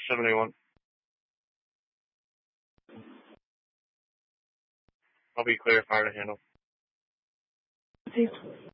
71. I'll be clear fire to handle. Received.